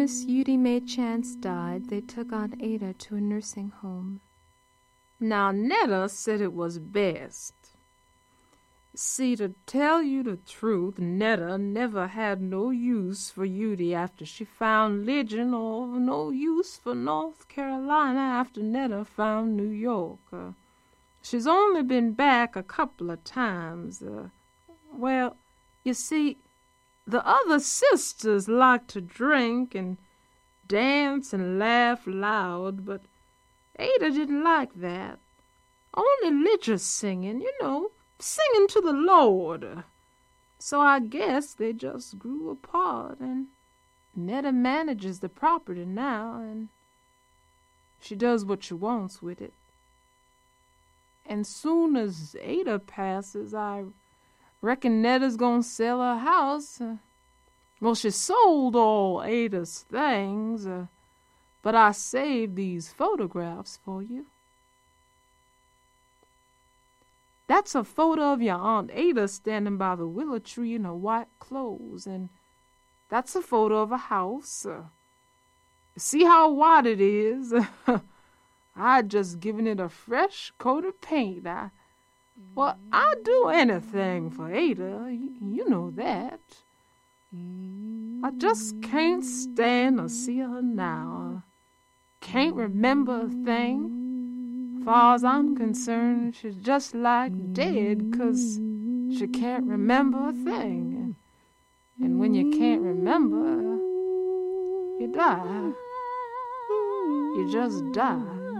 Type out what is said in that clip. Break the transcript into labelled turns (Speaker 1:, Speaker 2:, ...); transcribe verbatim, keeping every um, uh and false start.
Speaker 1: Miss Judy May Chance died, they took Aunt Ada to a nursing home.
Speaker 2: Now, Netta said it was best. See, to tell you the truth, Netta never had no use for Judy after she found Ligion, or no use for North Carolina after Netta found New York. Uh, she's only been back a couple of times. Uh, well, you see, the other sisters liked to drink and dance and laugh loud, but Ada didn't like that. Only Ligia singing, you know, singing to the Lord. So I guess they just grew apart, and Netta manages the property now, and she does what she wants with it. And soon as Ada passes, I reckon Netta's gonna sell her house. Uh, well, she sold all Ada's things, uh, but I saved these photographs for you. That's a photo of your Aunt Ada standing by the willow tree in her white clothes, and that's a photo of a house. Uh, see how white it is? I'd just given it a fresh coat of paint. I, well, I'd do anything for Ada, you, you know that. I just can't stand to see her now. Can't remember a thing. Far as I'm concerned, she's just like dead, 'cause she can't remember a thing. And when you can't remember, you die. You just die.